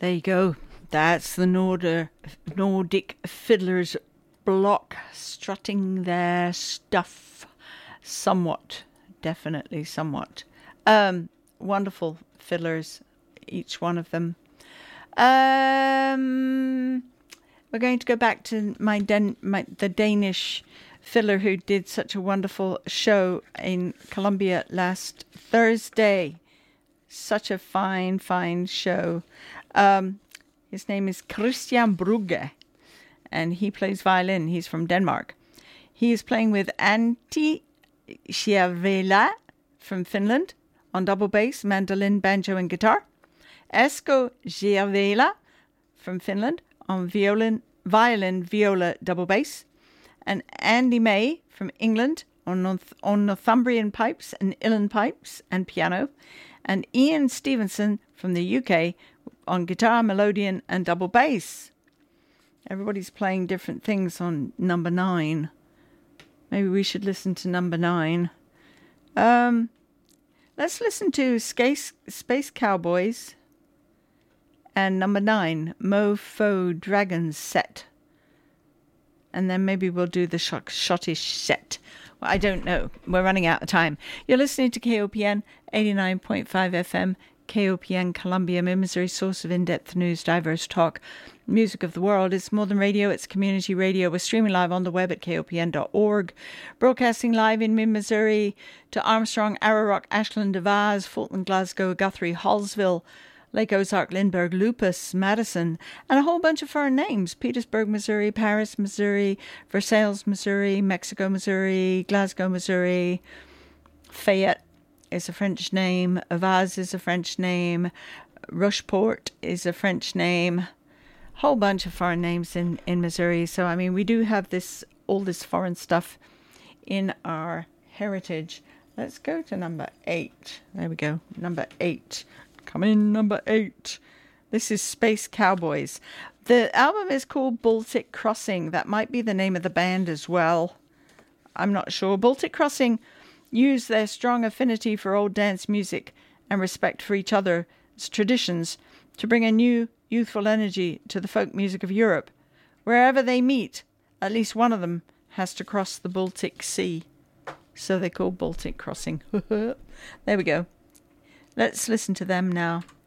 There you go. That's the Nordic Fiddlers block strutting their stuff somewhat. Definitely somewhat. Wonderful fiddlers, each one of them. We're going to go back to the Danish fiddler who did such a wonderful show in Columbia last Thursday. Such a fine, fine show. His name is Christian Brugge, and he plays violin. He's from Denmark. He is playing with Antti Järvelä from Finland on double bass, mandolin, banjo, and guitar. Esko Järvelä from Finland on violin, viola, double bass. And Andy May from England on Northumbrian pipes and uilleann pipes and piano. And Ian Stevenson from the UK on guitar, melodeon, and double bass. Everybody's playing different things on number 9. Maybe we should listen to number 9. Let's listen to Space Cowboys and number 9, Mofo Dragons set. And then maybe we'll do the Schottish set. Well, I don't know. We're running out of time. You're listening to KOPN 89.5 FM, KOPN Columbia, Missouri, source of in-depth news, diverse talk, music of the world. It's more than radio, it's community radio. We're streaming live on the web at kopn.org, broadcasting live in Missouri to Armstrong, Ararock, Ashland, Devaz, Fulton, Glasgow, Guthrie, Hallsville, Lake Ozark, Lindbergh, Lupus, Madison, and a whole bunch of foreign names. Petersburg, Missouri, Paris, Missouri, Versailles, Missouri, Mexico, Missouri, Glasgow, Missouri, Fayette is a French name, Vaz is a French name, Rocheport is a French name, whole bunch of foreign names in Missouri. So, I mean, we do have all this foreign stuff in our heritage. Let's go to number 8. There we go, number 8. Come in, number 8. This is Space Cowboys. The album is called Baltic Crossing. That might be the name of the band as well. I'm not sure. Baltic Crossing use their strong affinity for old dance music and respect for each other's traditions to bring a new, youthful energy to the folk music of Europe. Wherever they meet, at least one of them has to cross the Baltic Sea. So they call Baltic Crossing. There we go. Let's listen to them now.